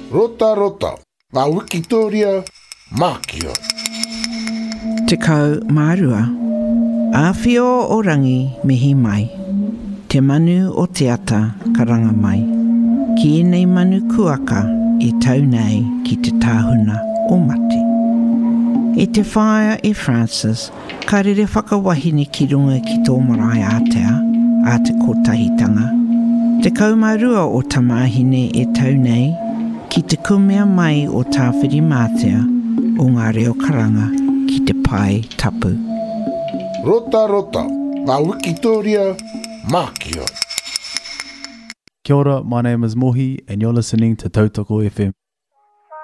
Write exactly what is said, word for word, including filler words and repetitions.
Rota rota, ngā Wikitoria, Mākia. Te kau mārua, āwhio o rangi mihi mai, te manu o te ata karanga mai, ki enei manu kuaka e tau nei ki te tāhuna o mate. E te whaia e Francis, ka rere whakawahine ki runga ki tō marae Atea, a te kotahitanga. Te kaumārua o tamahine e tau nei, ki te kumea mai o tāwhiri mātea o ngā reo karanga ki te pai tapu. Rota rota, ngā Wikitoria, Mākia. Kia ora, my name is Mohi and you're listening to Tautoko F M.